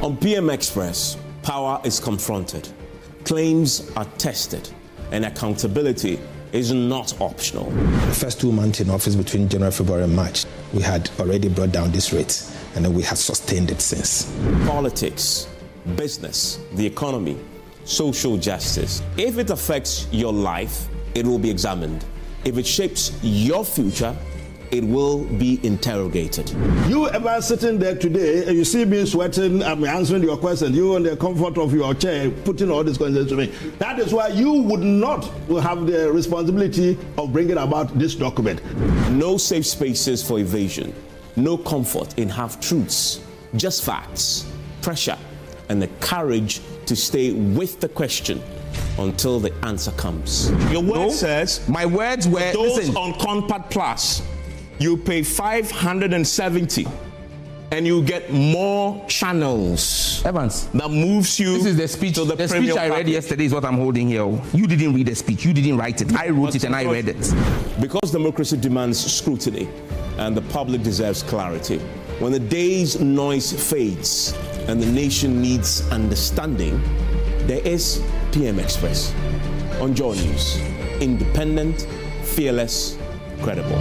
On PM Express, power is confronted, claims are tested, and accountability is not optional. The first 2 months in office between January, February, and March, we had already brought down this rate, and then we have sustained it since. Politics, business, the economy, social justice. If it affects your life, it will be examined. If it shapes your future, it will be interrogated. You ever sitting there today and you see me sweating, I'm answering your question, you in the comfort of your chair putting all these questions to me. That is why you would not have the responsibility of bringing about this document. No safe spaces for evasion, no comfort in half-truths, just facts, pressure, and the courage to stay with the question until the answer comes. Your word says, my words were, those on Compact Plus, you pay $570 and you get more channels. Evans, that moves you. This is the speech. To the speech I read yesterday is what I'm holding here. You didn't read the speech. You didn't write it. I wrote it and I read it. Because democracy demands scrutiny and the public deserves clarity. When the day's noise fades and the nation needs understanding, there is PM Express on Joy News. Independent, fearless, credible.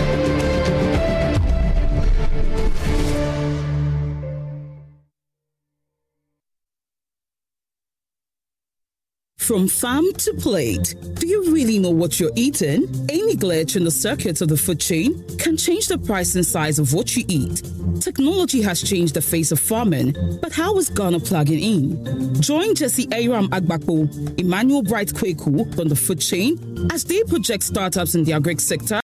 From farm to plate, do you really know what you're eating? Any glitch in the circuits of the food chain can change the price and size of what you eat. Technology has changed the face of farming, but how is Ghana plugging in? Join Jesse Aram Agbakpo, Emmanuel Bright Kweku on the food chain as they project startups in the agri sector.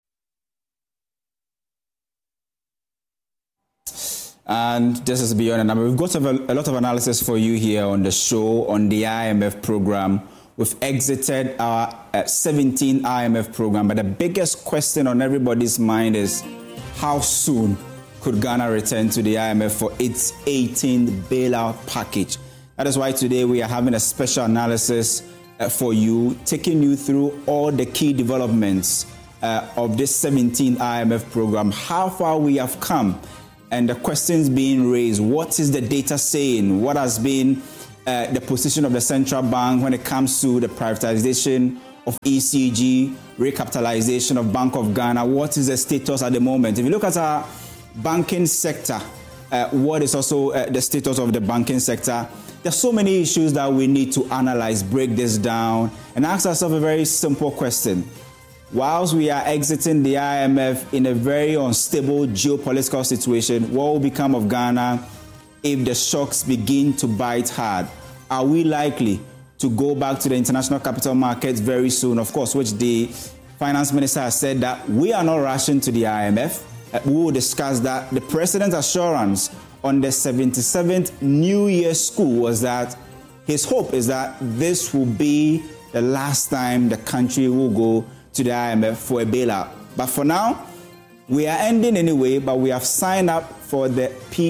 And this is Beyond the Number. We've got a lot of analysis for you here on the show, on the IMF program. We've exited our 17th IMF program, but the biggest question on everybody's mind is how soon could Ghana return to the IMF for its 18th bailout package? That is why today we are having a special analysis for you, taking you through all the key developments of this 17th IMF program, how far we have come, and the questions being raised. What is the data saying? What has been the position of the central bank when it comes to the privatization of ECG, recapitalization of Bank of Ghana? What is the status at the moment? If you look at our banking sector, what is also the status of the banking sector? There's so many issues that we need to analyze, break this down, and ask ourselves a very simple question. Whilst we are exiting the IMF in a very unstable geopolitical situation, what will become of Ghana if the shocks begin to bite hard? Are we likely to go back to the international capital markets very soon? Of course, which the finance minister has said that we are not rushing to the IMF. We will discuss that. The president's assurance on the 77th New Year school was that his hope is that this will be the last time the country will go to the IMF for a bailout. But for now, we are ending anyway, but we have signed up for the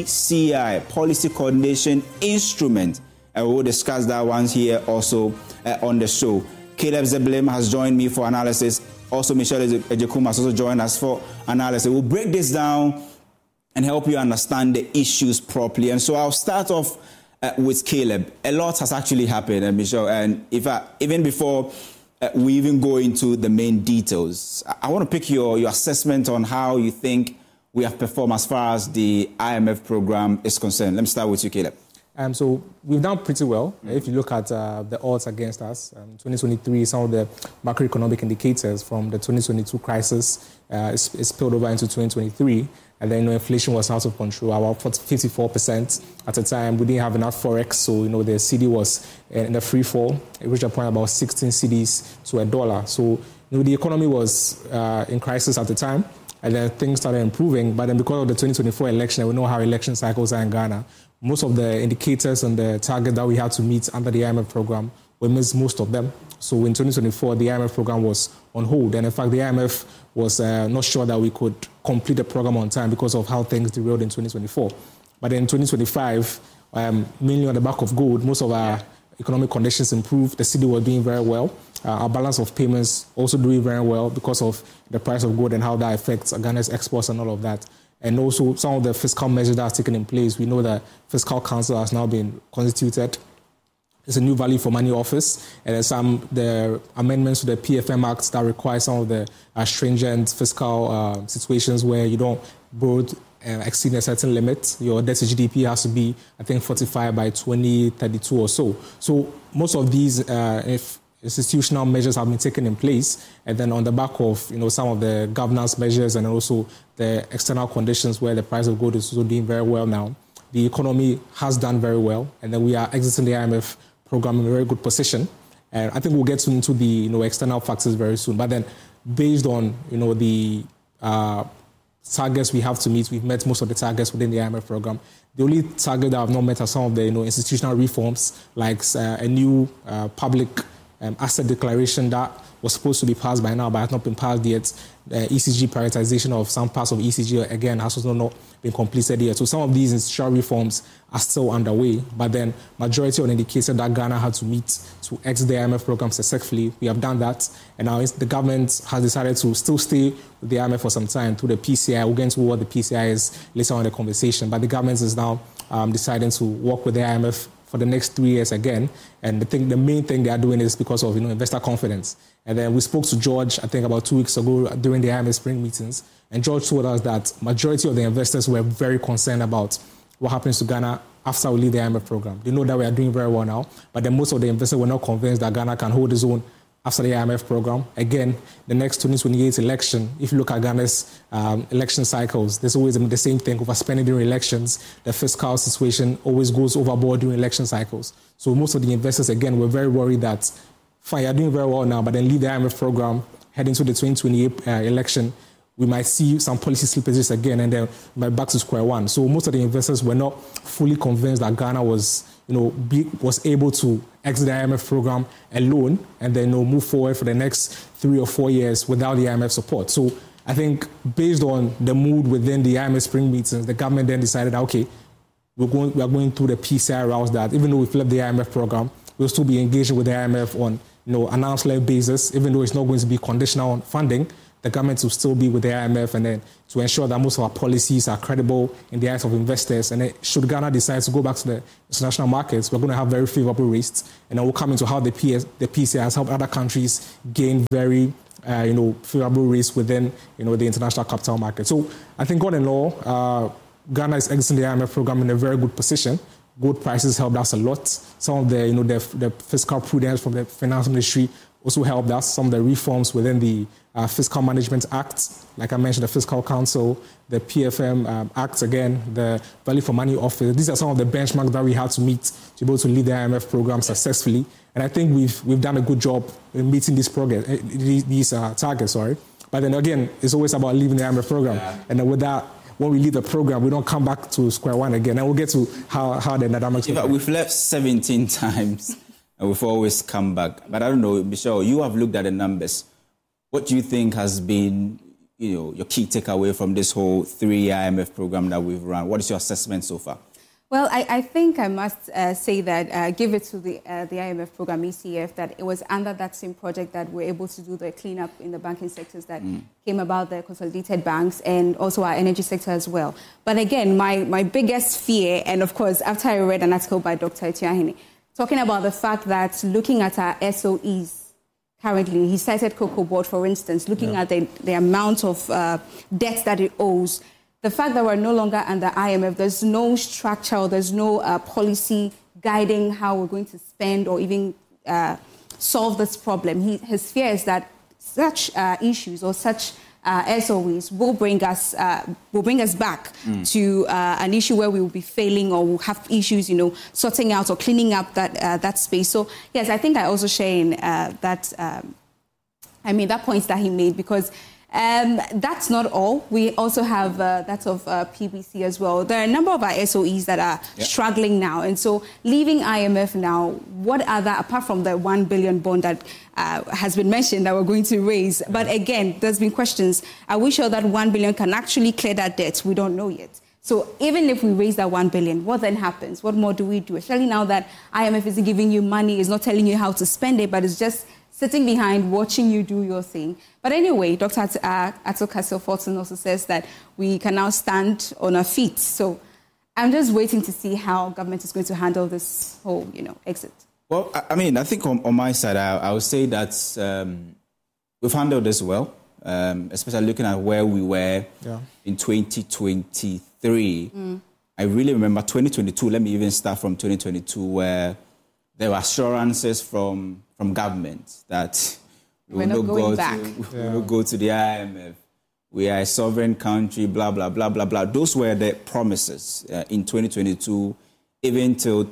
PCI, Policy Coordination Instrument, and we will discuss that once here also on the show. Caleb Zeblem has joined me for analysis. Also, Michelle Ejekum has also joined us for analysis. We'll break this down and help you understand the issues properly. And so I'll start off with Caleb. A lot has actually happened, Michelle, and even before we even go into the main details, I want to pick your assessment on how you think we have performed as far as the IMF program is concerned. Let me start with you, Caleb. So we've done pretty well. If you look at the odds against us, 2023, some of the macroeconomic indicators from the 2022 crisis is spilled over into 2023. And then, inflation was out of control, about 54% at the time. We didn't have enough forex, so, the CD was in the free fall. It reached a point about 16 CDs to $1. So, the economy was in crisis at the time, and then things started improving. But then because of the 2024 election, we know how election cycles are in Ghana. Most of the indicators and the target that we had to meet under the IMF program, we missed most of them. So in 2024, the IMF program was on hold. And in fact, the IMF was not sure that we could complete the program on time because of how things derailed in 2024. But in 2025, mainly on the back of gold, most of our economic conditions improved. The city was doing very well. Our balance of payments also doing very well because of the price of gold and how that affects Ghana's exports and all of that. and also some of the fiscal measures that are taken in place. We know that Fiscal Council has now been constituted. It's a new value for money office, and then the amendments to the PFM Act that require some of the stringent fiscal situations where you don't borrow exceeding a certain limit. Your debt to GDP has to be, I think, 45 by 2032 or so. So most of these institutional measures have been taken in place, and then on the back of some of the governance measures and also the external conditions where the price of gold is also doing very well now, the economy has done very well, and then we are exiting the IMF program in a very good position. And I think we'll get into the external factors very soon. But then, based on the targets we have to meet, we've met most of the targets within the IMF program. The only target that I've not met are some of the institutional reforms, like a new public asset declaration that was supposed to be passed by now, but has not been passed yet. ECG prioritization of some parts of ECG, again, has also not been completed yet. So some of these institutional reforms are still underway, but then majority of the indicators that Ghana had to meet to exit the IMF program successfully, we have done that. And now the government has decided to still stay with the IMF for some time through the PCI. We'll get into what the PCI is later on in the conversation, but the government is now deciding to work with the IMF for the next 3 years again. And the main thing they are doing is because of investor confidence. And then we spoke to George, I think about 2 weeks ago during the IMF spring meetings. And George told us that majority of the investors were very concerned about what happens to Ghana after we leave the IMF program. They know that we are doing very well now, but then most of the investors were not convinced that Ghana can hold its own after the IMF program. Again, the next 2028 election, if you look at Ghana's election cycles, there's always the same thing, overspending during elections. The fiscal situation always goes overboard during election cycles. So most of the investors, again, were very worried that, fine, you're doing very well now, but then leave the IMF program, head into the 2028 election, we might see some policy slippages again, and then we might back to square one. So most of the investors were not fully convinced that Ghana was able to exit the IMF program alone and then move forward for the next 3 or 4 years without the IMF support. So I think based on the mood within the IMF spring meetings, the government then decided, okay, we are going through the PCI routes that even though we've left the IMF program, we'll still be engaging with the IMF on an arm's length basis, even though it's not going to be conditional on funding. The government will still be with the IMF, and then to ensure that most of our policies are credible in the eyes of investors. And then should Ghana decide to go back to the international markets, we're going to have very favorable rates. And then we'll come into how the PCI has helped other countries gain very favorable rates within the international capital market. So I think all in all, Ghana is exiting the IMF program in a very good position. Gold prices helped us a lot. Some of the fiscal prudence from the finance ministry also helped us. Some of the reforms within the Fiscal Management Act, like I mentioned, the Fiscal Council, the PFM Act, again, the Value for Money Office. These are some of the benchmarks that we had to meet to be able to lead the IMF program successfully. And I think we've done a good job in meeting these targets. But then again, it's always about leaving the IMF program. Yeah. And then with that, when we leave the program, we don't come back to square one again. And we'll get to how the dynamics work. We've left 17 times and we've always come back. But I don't know, Michelle, you have looked at the numbers. What do you think has been, your key takeaway from this whole 3-year IMF program that we've run? What is your assessment so far? Well, I think I must say that, give it to the IMF program, ECF, that it was under that same project that we're able to do the cleanup in the banking sectors that came about, the consolidated banks, and also our energy sector as well. But again, my biggest fear, and of course, after I read an article by Dr. Etiahene, talking about the fact that looking at our SOEs, currently, he cited Cocoa Board, for instance, looking at the amount of debt that it owes. The fact that we're no longer under IMF, there's no structure, there's no policy guiding how we're going to spend or even solve this problem. His fear is that such issues or such SOEs will bring us back to an issue where we will be failing or we'll have issues, sorting out or cleaning up that space. So yes, I think I also share in that point that he made, because that's not all. We also have that of PBC as well. There are a number of our SOEs that are struggling now. And so leaving IMF now, what other, apart from the 1 billion bond that has been mentioned that we're going to raise. But again, there's been questions. Are we sure that 1 billion can actually clear that debt? We don't know yet. So even if we raise that 1 billion, what then happens? What more do we do? Especially now that IMF isn't giving you money, is not telling you how to spend it, but it's just sitting behind, watching you do your thing. But anyway, Dr. Ato Cassel-Fortin also says that we can now stand on our feet. So I'm just waiting to see how government is going to handle this whole, exit. Well, I mean, I think on my side, I would say that we've handled this well, especially looking at where we were in 2023. I really remember 2022, let me even start from 2022, where there were assurances from government that we will not go to the IMF. We are a sovereign country, blah, blah, blah, blah, blah. Those were the promises in 2022. Even till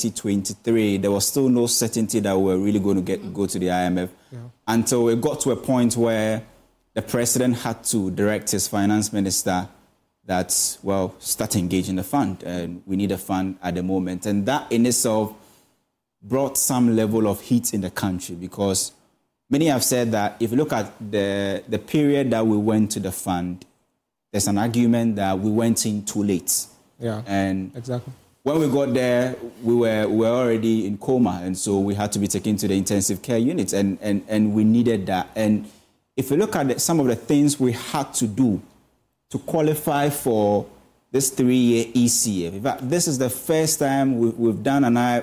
2023, there was still no certainty that we were really going to go to the IMF until it got to a point where the president had to direct his finance minister that, start engaging the fund. And we need a fund at the moment. And that in itself brought some level of heat in the country, because many have said that if you look at the period that we went to the fund, there's an argument that we went in too late. Yeah, and exactly. When we got there, we were already in coma, and so we had to be taken to the intensive care units, and we needed that. And if you look at some of the things we had to do to qualify for this 3-year ECF. In fact, this is the first time we've gone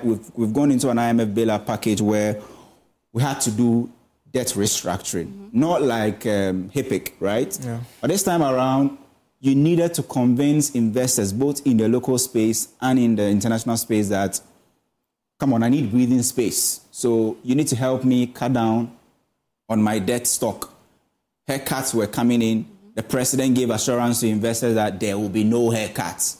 into an IMF bailout package where we had to do debt restructuring, not like HIPC, right? Yeah. But this time around, you needed to convince investors, both in the local space and in the international space, that, come on, I need breathing space. So you need to help me cut down on my debt stock. Haircuts were coming in. The president gave assurance to investors that there will be no haircuts.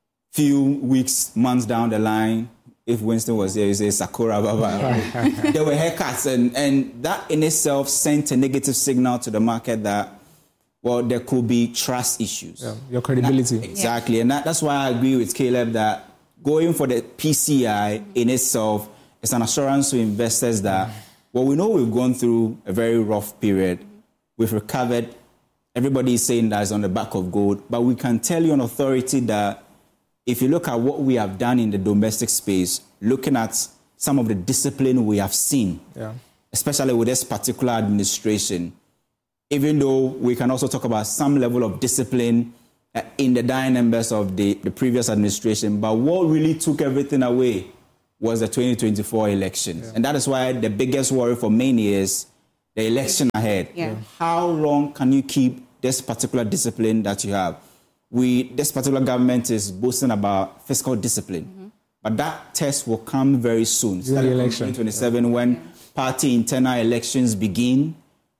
Few weeks, months down the line, if Winston was there, he said, Sakura Baba. There were haircuts, and that in itself sent a negative signal to the market that, there could be trust issues. Yeah, your credibility. Exactly, and that's why I agree with Caleb that going for the PCI in itself is an assurance to investors that, we know we've gone through a very rough period. We've recovered. Everybody is saying that it's on the back of gold, but we can tell you on authority that if you look at what we have done in the domestic space, looking at some of the discipline we have seen, especially with this particular administration, even though we can also talk about some level of discipline in the dying members of the previous administration, but what really took everything away was the 2024 elections. Yeah. And that is why the biggest worry for many is the election ahead. Yeah. How long can you keep this particular discipline that you have? This particular government is boasting about fiscal discipline, but that test will come very soon. Starting in 2027, when party internal elections begin,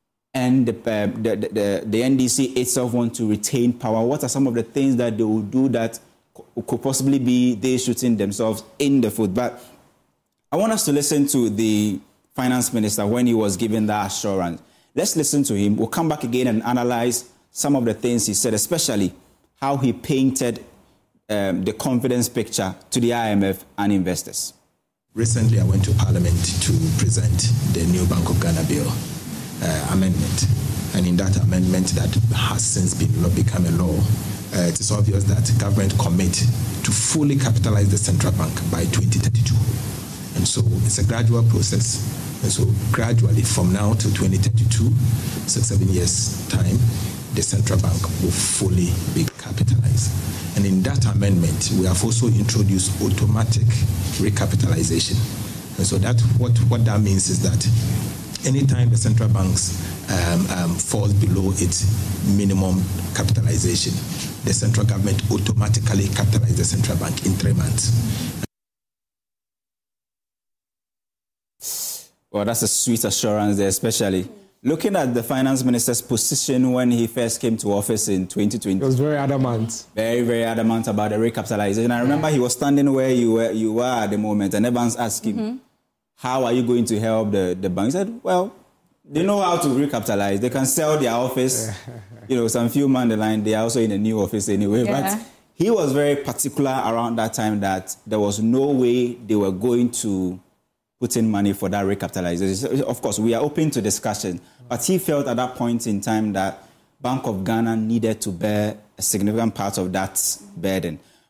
and the NDC itself want to retain power. What are some of the things that they will do that could possibly be they shooting themselves in the foot? But I want us to listen to the finance minister when he was given that assurance. Let's listen to him. We'll come back again and analyze some of the things he said, especially how he painted the confidence picture to the IMF and investors. Recently, I went to Parliament to present the new Bank of Ghana bill amendment. And in that amendment that has since become a law, it is obvious that government commit to fully capitalize the central bank by 2032. And so it's a gradual process. And so gradually from now to 2032, 6-7 years time, the central bank will fully be capitalized. And in that amendment, we have also introduced automatic recapitalization. And so that what that means is that anytime the central banks falls below its minimum capitalization, the central government automatically capitalizes the central bank in 3 months. Well, that's a sweet assurance there, especially looking at the finance minister's position when he first came to office in 2020. He was very adamant. Very, very adamant about the recapitalization. I remember he was standing where you were at the moment, and everyone's asking, how are you going to help the bank? He said, well, they know how to recapitalize. They can sell their office. Some few months down the line, they are also in a new office anyway. Yeah. But he was very particular around that time that there was no way they were going to put in money for that recapitalization. Of course, we are open to discussion, but he felt at that point in time that Bank of Ghana needed to bear a significant part of that burden.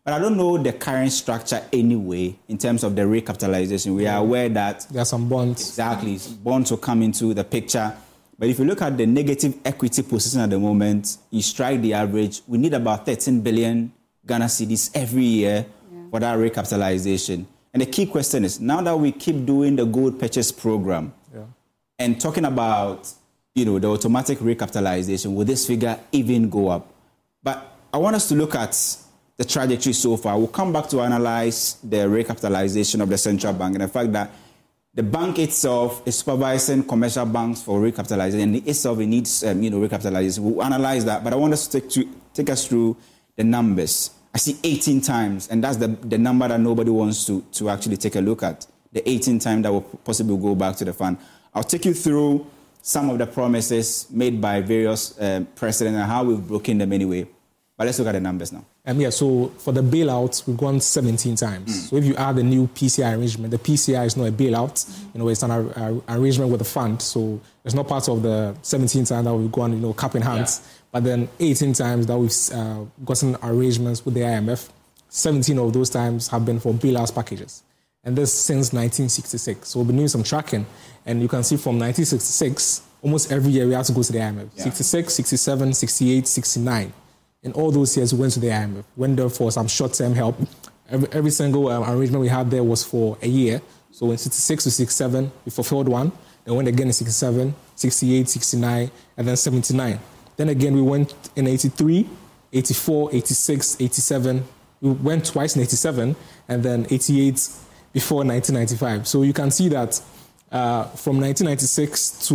But I don't know the current structure anyway in terms of the recapitalization. We are aware that there are some bonds. Exactly. Bonds will come into the picture. But if you look at the negative equity position at the moment, you strike the average, we need about 13 billion Ghana cedis every year for that recapitalization. And the key question is, now that we keep doing the gold purchase program and talking about, the automatic recapitalization, will this figure even go up? But I want us to look at the trajectory so far. We'll come back to analyze the recapitalization of the central bank and the fact that the bank itself is supervising commercial banks for recapitalization, and itself it needs, recapitalization. We'll analyze that, but I want us to take us through the numbers. I see 18 times, and that's the number that nobody wants to actually take a look at. The 18 times that will possibly go back to the fund. I'll take you through some of the promises made by various presidents and how we've broken them anyway. But let's look at the numbers now. So for the bailouts, we've gone 17 times. So if you add the new PCI arrangement, the PCI is not a bailout. It's an arrangement with the fund. So it's not part of the 17 times that we've gone, cap in hands. Yeah. But then 18 times that we've gotten arrangements with the IMF, 17 of those times have been for bailouts packages. And this since 1966. So we've been doing some tracking. And you can see from 1966, almost every year we have to go to the IMF. 66, 67, 68, 69. In all those years, we went to the IMF. Went there for some short-term help. Every single arrangement we had there was for a year. So in 66 to 67, we fulfilled one. Then went again in 67, 68, 69, and then 79. Then again, we went in 83, 84, 86, 87. We went twice in 87, and then 88 before 1995. So you can see that from 1996 to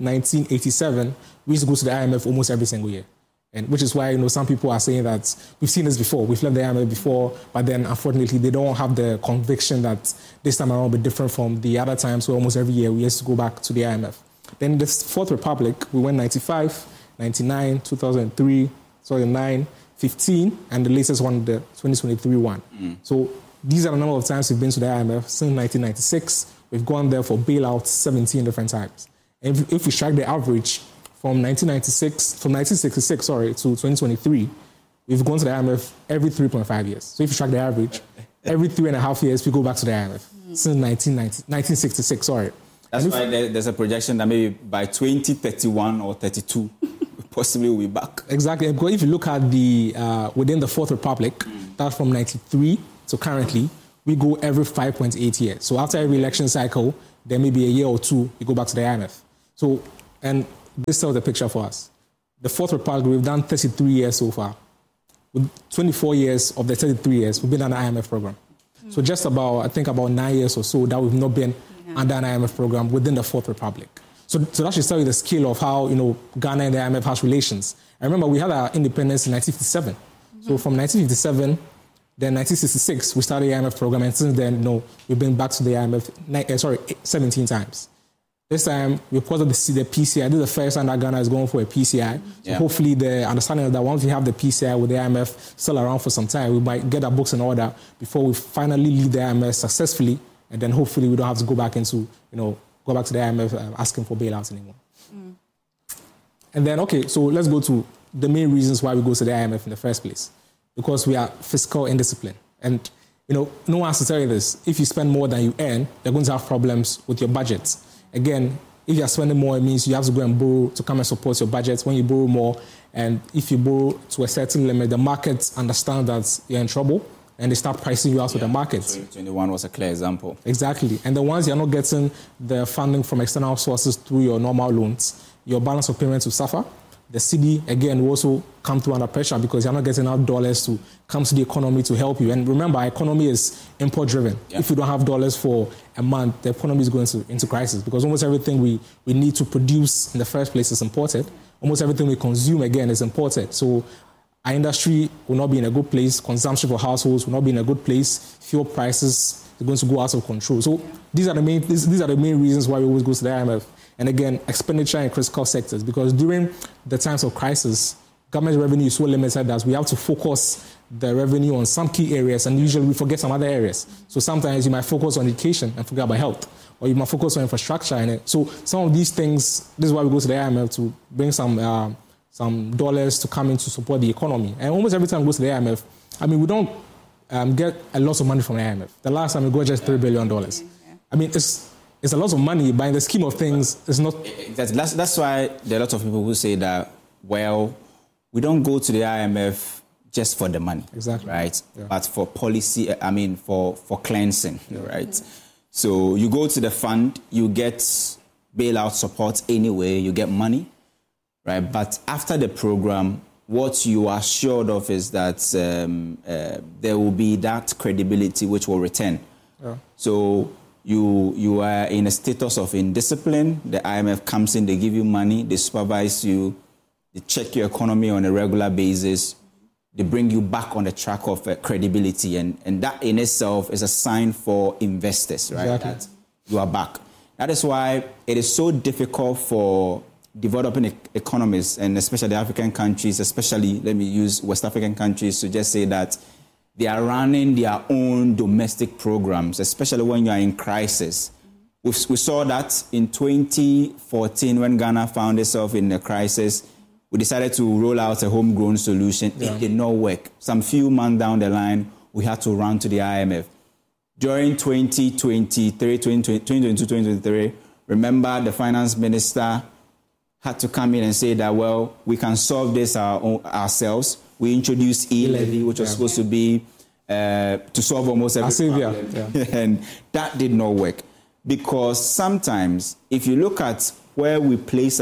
1987, we used to go to the IMF almost every single year. And which is why, some people are saying that we've seen this before, we've left the IMF before, but then unfortunately they don't have the conviction that this time around will be different from the other times where almost every year we used to go back to the IMF. Then the Fourth Republic, we went 95, 99, 2003, 2009, 15, and the latest one, the 2023 one. So these are the number of times we've been to the IMF since 1996. We've gone there for bailouts 17 different times. And if we strike the average, from 1966 to 2023, we've gone to the IMF every 3.5 years. So if you track the average, every 3.5 years, we go back to the IMF since 1966, That's why there's a projection that maybe by 2031 or 32, possibly we'll be back. Exactly, because if you look at the within the Fourth Republic, that's from 93 to currently, we go every 5.8 years. So after every election cycle, there may be a year or two, we go back to the IMF. So, and this tells the picture for us. The Fourth Republic, we've done 33 years so far. With 24 years of the 33 years, we've been on the IMF program. So just about 9 years or so that we've not been under an IMF program within the Fourth Republic. So that should tell you the scale of how, Ghana and the IMF has relations. I remember we had our independence in 1957. So from 1957, then 1966, we started the IMF program, and since then, we've been back to the IMF, 17 times. This time, we put the PCI. This is the first time that Ghana is going for a PCI. So hopefully the understanding is that once we have the PCI with the IMF still around for some time, we might get our books in order before we finally leave the IMF successfully. And then hopefully we don't have to go back into, go back to the IMF asking for bailouts anymore. And then, so let's go to the main reasons why we go to the IMF in the first place. Because we are fiscal indiscipline. And, no one has to tell you this. If you spend more than you earn, you're going to have problems with your budget. Again, if you're spending more, it means you have to go and borrow to come and support your budget. When you borrow more, and if you borrow to a certain limit, the markets understand that you're in trouble, and they start pricing you out of the market. 2021 was a clear example. Exactly. And then once you're not getting the funding from external sources through your normal loans, your balance of payments will suffer. The cedi, again, will also come through under pressure because you're not getting enough dollars to come to the economy to help you. And remember, our economy is import-driven. Yeah. If we don't have dollars for a month, the economy is going into crisis because almost everything we need to produce in the first place is imported. Almost everything we consume, again, is imported. So our industry will not be in a good place. Consumption for households will not be in a good place. Fuel prices are going to go out of control. So these are the main reasons why we always go to the IMF. And again, expenditure in critical sectors, because during the times of crisis, government revenue is so limited that we have to focus the revenue on some key areas, and usually we forget some other areas. So sometimes you might focus on education and forget about health, or you might focus on infrastructure. And so some of these things, this is why we go to the IMF to bring some dollars to come in to support the economy. And almost every time we go to the IMF, we don't get a lot of money from the IMF. The last time we got just $3 billion. I mean, it's a lot of money, but in the scheme of things, it's not. That's why there are a lot of people who say that, well, we don't go to the IMF just for the money. Exactly. Right? Yeah. But for policy, for cleansing, right? So you go to the fund, you get bailout support anyway, you get money, right? But after the program, what you are assured of is that there will be that credibility which will return. Yeah. So you are in a status of indiscipline. The IMF comes in, they give you money, they supervise you, they check your economy on a regular basis, they bring you back on the track of credibility. And that in itself is a sign for investors, right? Exactly. That you are back. That is why it is so difficult for developing economies, and especially the African countries, especially, let me use West African countries, to just say that they are running their own domestic programs, especially when you are in crisis. We saw that in 2014 when Ghana found itself in a crisis. We decided to roll out a homegrown solution. Yeah. It did not work. Some few months down the line, we had to run to the IMF. During 2022-2023, remember the finance minister had to come in and say that, well, we can solve this ourselves. We introduced e-levy, which was supposed to be to solve almost every problem. Yeah. And that did not work. Because sometimes, if you look at where we place